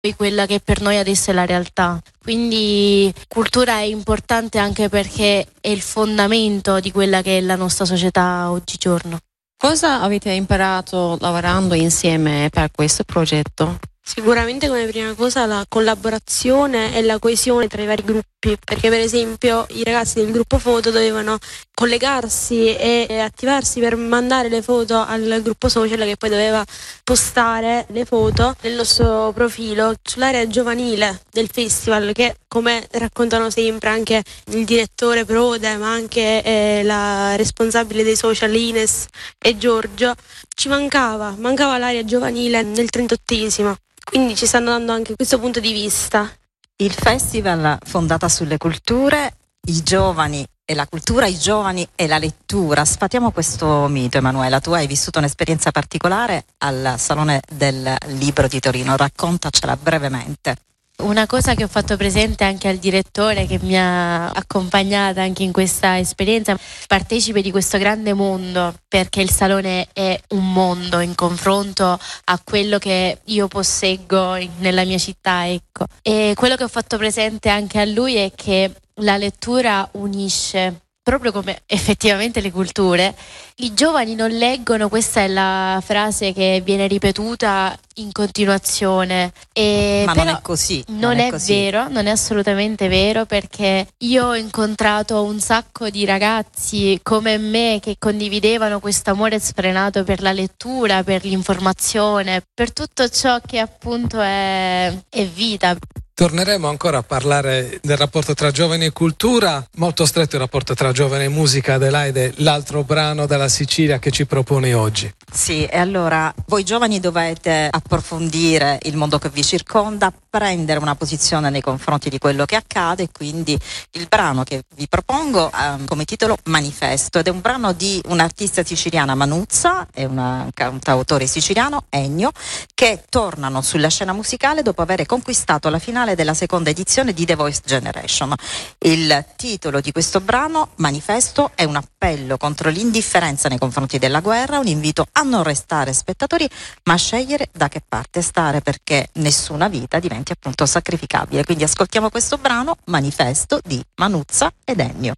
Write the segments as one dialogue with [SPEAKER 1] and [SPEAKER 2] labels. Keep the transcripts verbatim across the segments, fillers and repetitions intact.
[SPEAKER 1] quella che per noi adesso è la realtà. Quindi cultura è importante anche perché è il fondamento di quella che è la nostra società oggigiorno.
[SPEAKER 2] Cosa avete imparato lavorando insieme per questo progetto?
[SPEAKER 3] Sicuramente come prima cosa la collaborazione e la coesione tra i vari gruppi, perché per esempio i ragazzi del gruppo foto dovevano collegarsi e attivarsi per mandare le foto al gruppo social che poi doveva postare le foto nel nostro profilo sull'area giovanile del festival, che come raccontano sempre anche il direttore Prode ma anche eh, la responsabile dei social Ines e Giorgio, ci mancava, mancava l'area giovanile nel trentottesimo. Quindi ci stanno dando anche questo punto di vista.
[SPEAKER 4] Il festival fondata sulle culture, i giovani e la cultura, i giovani e la lettura. Sfatiamo questo mito, Emanuela. Tu hai vissuto un'esperienza particolare al Salone del Libro di Torino. Raccontacela brevemente.
[SPEAKER 1] Una cosa che ho fatto presente anche al direttore che mi ha accompagnata anche in questa esperienza, partecipe di questo grande mondo, perché il salone è un mondo in confronto a quello che io posseggo nella mia città, ecco. E quello che ho fatto presente anche a lui è che la lettura unisce, proprio come effettivamente le culture. I giovani non leggono, questa è la frase che viene ripetuta in continuazione. E
[SPEAKER 4] Ma
[SPEAKER 1] però
[SPEAKER 4] non è così.
[SPEAKER 1] Non,
[SPEAKER 4] non
[SPEAKER 1] è,
[SPEAKER 4] è così.
[SPEAKER 1] vero, non è assolutamente vero, perché io ho incontrato un sacco di ragazzi come me che condividevano questo amore sfrenato per la lettura, per l'informazione, per tutto ciò che appunto è, è vita.
[SPEAKER 5] Torneremo ancora a parlare del rapporto tra giovani e cultura, molto stretto il rapporto tra giovani e musica. Adelaide, l'altro brano dalla Sicilia che ci proponi oggi.
[SPEAKER 4] Sì, e allora voi giovani dovete approfondire il mondo che vi circonda, prendere una posizione nei confronti di quello che accade, quindi il brano che vi propongo ha come titolo Manifesto ed è un brano di un'artista siciliana, Manuzza, e un cantautore siciliano, Ennio, che tornano sulla scena musicale dopo aver conquistato la finale della seconda edizione di The Voice Generation. Il titolo di questo brano, Manifesto, è un appello contro l'indifferenza nei confronti della guerra, un invito a non restare spettatori ma a scegliere da che parte stare, perché nessuna vita diventi appunto sacrificabile. Quindi ascoltiamo questo brano, Manifesto, di Manuzza ed Ennio.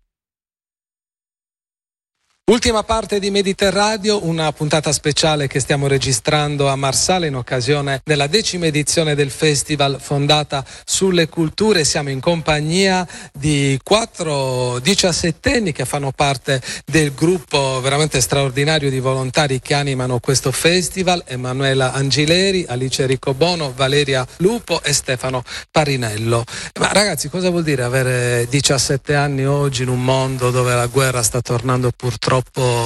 [SPEAKER 5] Ultima parte di Mediterradio, una puntata speciale che stiamo registrando a Marsala in occasione della decima edizione del festival fondata sulle culture. Siamo in compagnia di quattro diciassettenni che fanno parte del gruppo veramente straordinario di volontari che animano questo festival: Emanuela Angileri, Alice Riccobono, Valeria Lupo e Stefano Parinello. Ma ragazzi, cosa vuol dire avere diciassette anni oggi in un mondo dove la guerra sta tornando purtroppo troppo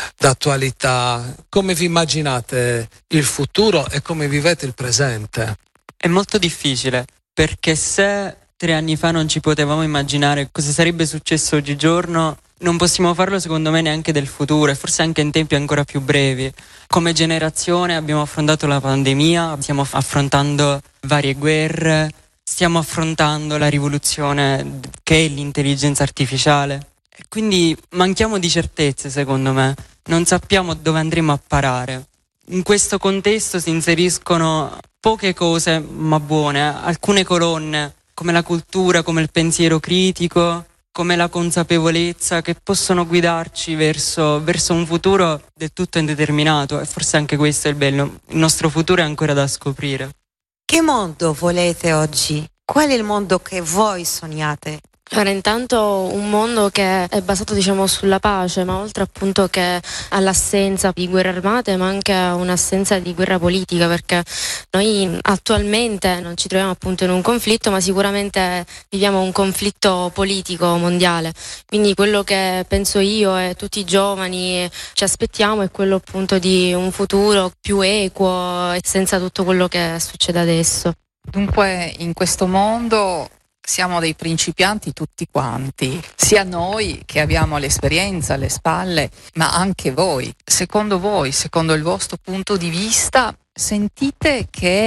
[SPEAKER 5] d'attualità? Come vi immaginate il futuro e come vivete il presente?
[SPEAKER 6] È molto difficile, perché se tre anni fa non ci potevamo immaginare cosa sarebbe successo oggigiorno, non possiamo farlo secondo me neanche del futuro, e forse anche in tempi ancora più brevi. Come generazione abbiamo affrontato la pandemia, stiamo affrontando varie guerre, stiamo affrontando la rivoluzione che è l'intelligenza artificiale. Quindi manchiamo di certezze, secondo me, non sappiamo dove andremo a parare. In questo contesto si inseriscono poche cose ma buone, alcune colonne come la cultura, come il pensiero critico, come la consapevolezza, che possono guidarci verso, verso un futuro del tutto indeterminato, e forse anche questo è il bello, il nostro futuro è ancora da scoprire.
[SPEAKER 7] Che mondo volete oggi? Qual è il mondo che voi sognate?
[SPEAKER 3] Allora, intanto un mondo che è basato, diciamo, sulla pace, ma oltre appunto che all'assenza di guerre armate, ma anche a un'assenza di guerra politica, perché noi attualmente non ci troviamo appunto in un conflitto, ma sicuramente viviamo un conflitto politico mondiale. Quindi quello che penso io e tutti i giovani ci aspettiamo è quello appunto di un futuro più equo e senza tutto quello che succede adesso.
[SPEAKER 8] Dunque, in questo mondo siamo dei principianti tutti quanti, sia noi che abbiamo l'esperienza alle spalle, ma anche voi. Secondo voi, secondo il vostro punto di vista, sentite che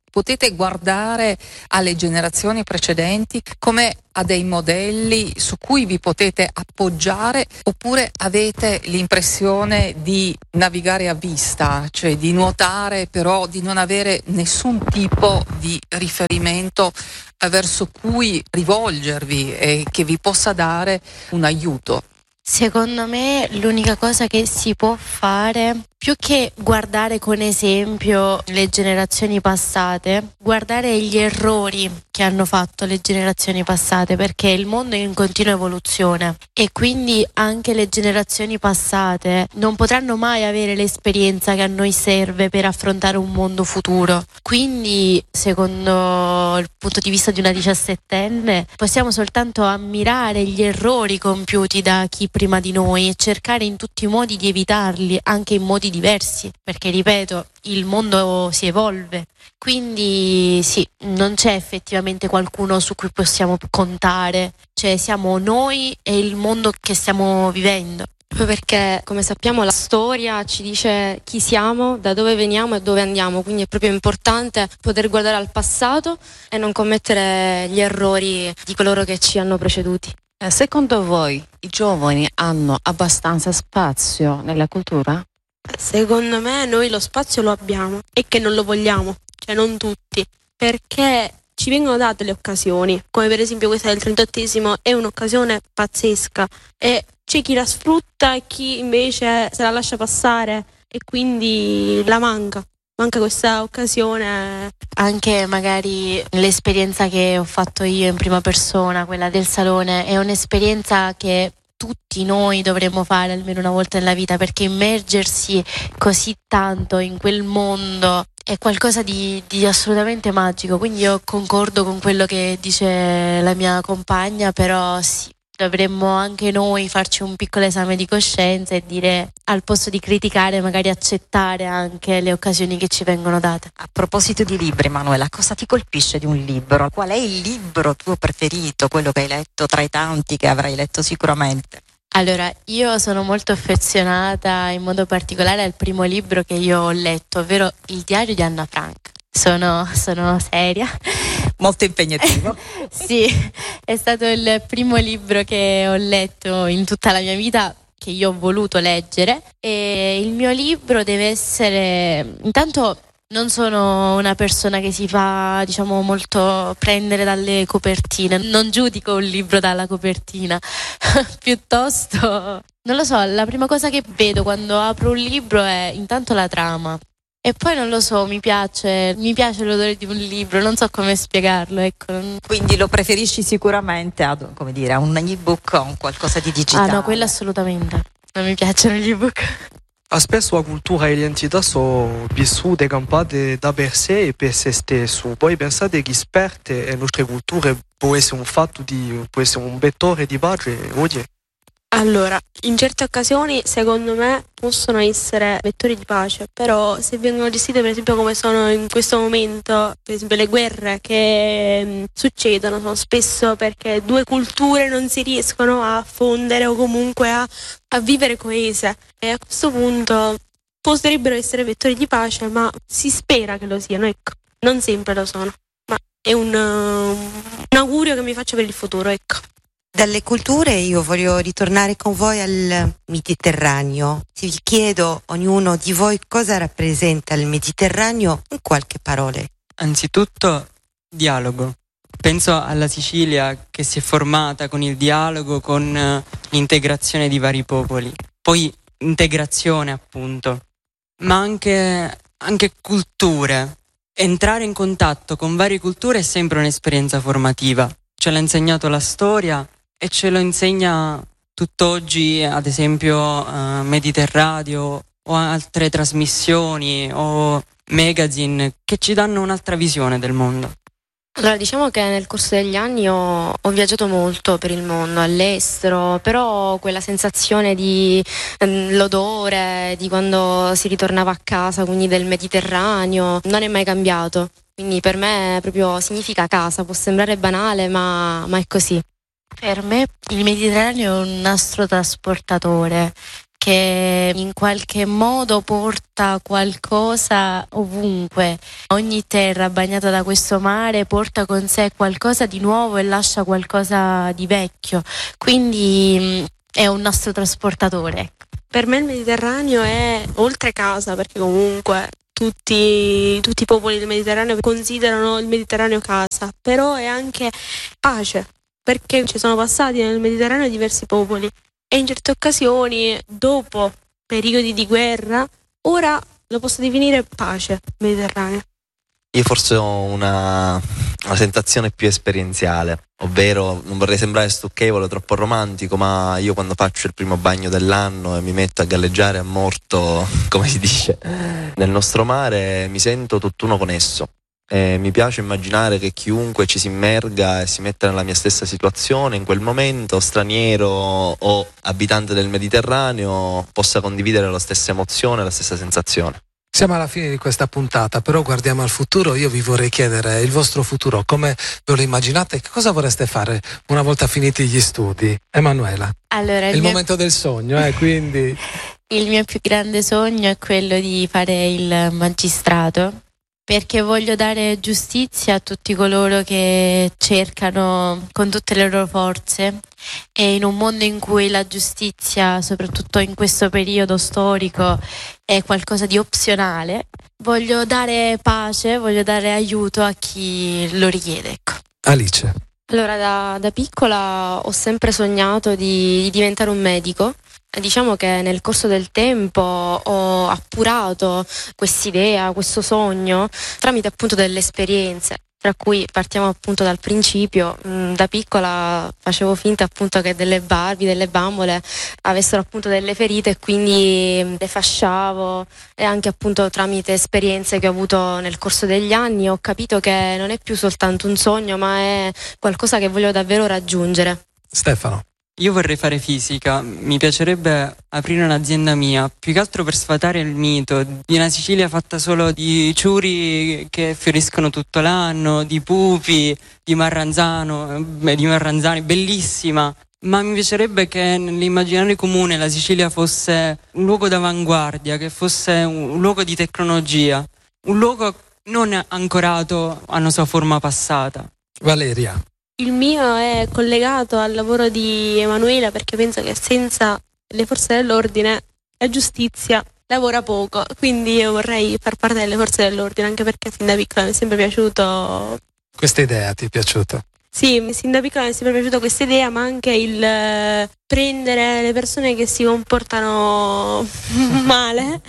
[SPEAKER 8] potete guardare alle generazioni precedenti come a dei modelli su cui vi potete appoggiare, oppure avete l'impressione di navigare a vista, cioè di nuotare però di non avere nessun tipo di riferimento verso cui rivolgervi e che vi possa dare un aiuto?
[SPEAKER 1] Secondo me l'unica cosa che si può fare, più che guardare con esempio le generazioni passate, guardare gli errori che hanno fatto le generazioni passate, perché il mondo è in continua evoluzione e quindi anche le generazioni passate non potranno mai avere l'esperienza che a noi serve per affrontare un mondo futuro. Quindi, secondo il punto di vista di una diciassettenne, possiamo soltanto ammirare gli errori compiuti da chi prima di noi e cercare in tutti i modi di evitarli, anche in modi diversi, perché ripeto, il mondo si evolve. Quindi sì, non c'è effettivamente qualcuno su cui possiamo contare, cioè siamo noi e il mondo che stiamo vivendo.
[SPEAKER 3] Perché, come sappiamo, la storia ci dice chi siamo, da dove veniamo e dove andiamo, quindi è proprio importante poter guardare al passato e non commettere gli errori di coloro che ci hanno preceduti.
[SPEAKER 2] Secondo voi i giovani hanno abbastanza spazio nella cultura?
[SPEAKER 3] Secondo me noi lo spazio lo abbiamo e che non lo vogliamo, cioè non tutti, perché ci vengono date le occasioni, come per esempio questa del trentottesimo è un'occasione pazzesca e c'è chi la sfrutta e chi invece se la lascia passare e quindi la manca. Manca questa occasione.
[SPEAKER 1] Anche magari l'esperienza che ho fatto io in prima persona, quella del salone, è un'esperienza che tutti noi dovremmo fare almeno una volta nella vita, perché immergersi così tanto in quel mondo è qualcosa di, di assolutamente magico. Quindi io concordo con quello che dice la mia compagna, però sì, dovremmo anche noi farci un piccolo esame di coscienza e dire, al posto di criticare, magari accettare anche le occasioni che ci vengono date.
[SPEAKER 4] A proposito di libri, Manuela, cosa ti colpisce di un libro? Qual è il libro tuo preferito, quello che hai letto tra i tanti che avrai letto sicuramente?
[SPEAKER 1] Allora, io sono molto affezionata in modo particolare al primo libro che io ho letto, ovvero Il diario di Anna Frank. Sono, sono seria.
[SPEAKER 4] Molto impegnativo.
[SPEAKER 1] Sì, è stato il primo libro che ho letto in tutta la mia vita, che io ho voluto leggere, e il mio libro deve essere, intanto non sono una persona che si fa, diciamo, molto prendere dalle copertine, non giudico un libro dalla copertina, piuttosto, non lo so, la prima cosa che vedo quando apro un libro è intanto la trama. E poi non lo so, mi piace, mi piace l'odore di un libro, non so come spiegarlo, ecco.
[SPEAKER 4] Quindi lo preferisci sicuramente a, come dire, a un ebook o a un qualcosa di digitale?
[SPEAKER 1] Ah no, quello assolutamente, non mi piacciono gli ebook.
[SPEAKER 9] Spesso la cultura e l'identità sono vissute e campate da per sé e per se stesso. Poi pensate che esperte e le nostre culture può essere un fatto di, può essere un vettore di pace oggi?
[SPEAKER 3] Allora, in certe occasioni secondo me possono essere vettori di pace, però se vengono gestite per esempio come sono in questo momento, per esempio le guerre che mh, succedono sono spesso perché due culture non si riescono a fondere o comunque a, a vivere coese, e a questo punto potrebbero essere vettori di pace, ma si spera che lo siano, ecco, non sempre lo sono, ma è un, uh, un augurio che mi faccio per il futuro, ecco.
[SPEAKER 7] Dalle culture io voglio ritornare con voi al Mediterraneo. Vi chiedo ognuno di voi cosa rappresenta il Mediterraneo in qualche parola.
[SPEAKER 6] Anzitutto dialogo. Penso alla Sicilia che si è formata con il dialogo, con eh, l'integrazione di vari popoli. Poi integrazione appunto, ma anche, anche culture. Entrare in contatto con varie culture è sempre un'esperienza formativa. Ce l'ha insegnato la storia e ce lo insegna tutt'oggi, ad esempio uh, Mediterraneo o altre trasmissioni o magazine che ci danno un'altra visione del mondo.
[SPEAKER 3] Allora, diciamo che nel corso degli anni ho, ho viaggiato molto per il mondo, all'estero, però quella sensazione di ehm, l'odore di quando si ritornava a casa, quindi del Mediterraneo, non è mai cambiato. Quindi per me proprio significa casa, può sembrare banale, ma, ma è così.
[SPEAKER 1] Per me il Mediterraneo è un nastro trasportatore che in qualche modo porta qualcosa ovunque. Ogni terra bagnata da questo mare porta con sé qualcosa di nuovo e lascia qualcosa di vecchio, quindi è un nostro trasportatore.
[SPEAKER 3] Per me il Mediterraneo è oltre casa, perché comunque tutti, tutti i popoli del Mediterraneo considerano il Mediterraneo casa, però è anche pace, perché ci sono passati nel Mediterraneo diversi popoli e in certe occasioni, dopo periodi di guerra, ora lo posso definire pace Mediterraneo.
[SPEAKER 10] Io forse ho una, una sensazione più esperienziale, ovvero non vorrei sembrare stucchevole, troppo romantico, ma io quando faccio il primo bagno dell'anno e mi metto a galleggiare a morto, come si dice, nel nostro mare, mi sento tutt'uno con esso. E mi piace immaginare che chiunque ci si immerga e si metta nella mia stessa situazione in quel momento, straniero o abitante del Mediterraneo, possa condividere la stessa emozione, la stessa sensazione.
[SPEAKER 5] Siamo alla fine di questa puntata, però guardiamo al futuro. Io vi vorrei chiedere il vostro futuro, come ve lo immaginate? Che cosa vorreste fare una volta finiti gli studi? Emanuela,
[SPEAKER 1] Allora,
[SPEAKER 5] è il,
[SPEAKER 1] il mio...
[SPEAKER 5] momento del sogno, eh, quindi...
[SPEAKER 1] Il mio più grande sogno è quello di fare il magistrato, perché voglio dare giustizia a tutti coloro che cercano con tutte le loro forze, e in un mondo in cui la giustizia, soprattutto in questo periodo storico, è qualcosa di opzionale, voglio dare pace, voglio dare aiuto a chi lo richiede. Ecco.
[SPEAKER 5] Alice.
[SPEAKER 3] Allora, da, da piccola ho sempre sognato di, di diventare un medico. Diciamo che nel corso del tempo ho appurato quest'idea, questo sogno, tramite appunto delle esperienze, tra cui partiamo appunto dal principio. Da piccola facevo finta appunto che delle Barbie, delle bambole avessero appunto delle ferite e quindi le fasciavo, e anche appunto tramite esperienze che ho avuto nel corso degli anni ho capito che non è più soltanto un sogno, ma è qualcosa che voglio davvero raggiungere.
[SPEAKER 5] Stefano.
[SPEAKER 6] Io vorrei fare fisica, mi piacerebbe aprire un'azienda mia, più che altro per sfatare il mito di una Sicilia fatta solo di ciuri che fioriscono tutto l'anno, di pupi, di marranzano, beh, di marranzani, bellissima, ma mi piacerebbe che nell'immaginario comune la Sicilia fosse un luogo d'avanguardia, che fosse un luogo di tecnologia, un luogo non ancorato a una sua forma passata.
[SPEAKER 5] Valeria.
[SPEAKER 3] Il mio è collegato al lavoro di Emanuela, perché penso che senza le forze dell'ordine la giustizia lavora poco, quindi io vorrei far parte delle forze dell'ordine, anche perché sin da piccola mi è sempre piaciuto.
[SPEAKER 5] Questa idea ti è piaciuta?
[SPEAKER 3] Sì, sin da piccola mi è sempre piaciuta questa idea, ma anche il eh, prendere le persone che si comportano male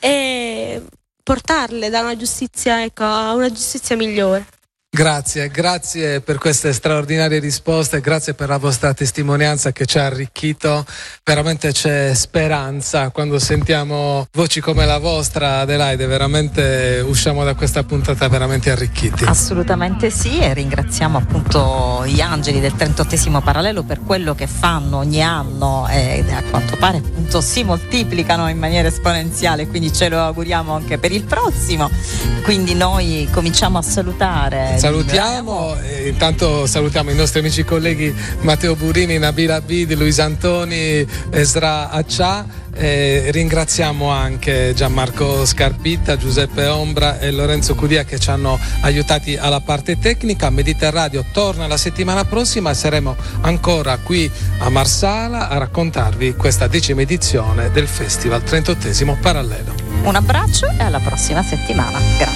[SPEAKER 3] e portarle da una giustizia, ecco, a una giustizia migliore.
[SPEAKER 5] Grazie, grazie per queste straordinarie risposte, grazie per la vostra testimonianza che ci ha arricchito. Veramente c'è speranza quando sentiamo voci come la vostra, Adelaide, veramente usciamo da questa puntata veramente arricchiti.
[SPEAKER 4] Assolutamente sì, e ringraziamo appunto gli angeli del trentottesimo parallelo per quello che fanno ogni anno, e a quanto pare appunto si moltiplicano in maniera esponenziale, quindi ce lo auguriamo anche per il prossimo. Quindi noi cominciamo a salutare.
[SPEAKER 5] Salutiamo, e intanto salutiamo i nostri amici colleghi Matteo Burini, Nabila Abid, Luisa Antoni, Esra Accia. E ringraziamo anche Gianmarco Scarpitta, Giuseppe Ombra e Lorenzo Cudia che ci hanno aiutati alla parte tecnica. Mediterradio torna la settimana prossima e saremo ancora qui a Marsala a raccontarvi questa decima edizione del Festival trentottesimo Parallelo.
[SPEAKER 4] Un abbraccio e alla prossima settimana. Grazie.